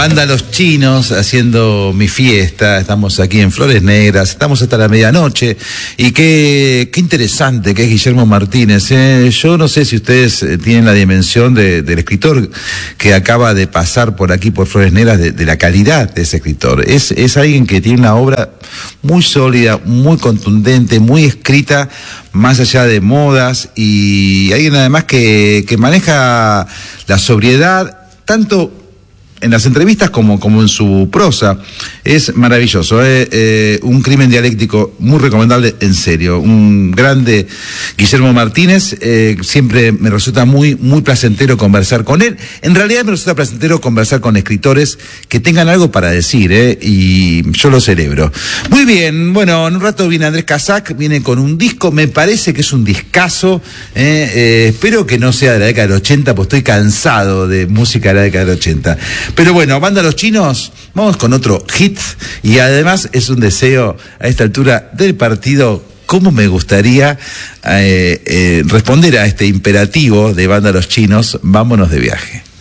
Banda Los Chinos haciendo mi fiesta. Estamos aquí en Flores Negras, estamos hasta la medianoche. Y qué interesante que es Guillermo Martínez. Yo no sé si ustedes tienen la dimensión del escritor que acaba de pasar por aquí, por Flores Negras, de la calidad de ese escritor. Es alguien que tiene una obra muy sólida, muy contundente, muy escrita, más allá de modas, y alguien además que maneja la sobriedad, tanto en las entrevistas como en su prosa. Es maravilloso, un crimen dialéctico muy recomendable, en serio. Un grande Guillermo Martínez. Siempre me resulta muy placentero conversar con él. En realidad me resulta placentero conversar con escritores que tengan algo para decir, y yo lo celebro. Muy bien, bueno, en un rato viene Andrés Casac, viene con un disco, me parece que es un discazo. Espero que no sea de la década del 80, pues estoy cansado de música de la década del 80. Pero bueno, Banda Los Chinos, vamos con otro hit, y además es un deseo a esta altura del partido. ¿Cómo me gustaría responder a este imperativo de Banda Los Chinos? Vámonos de viaje.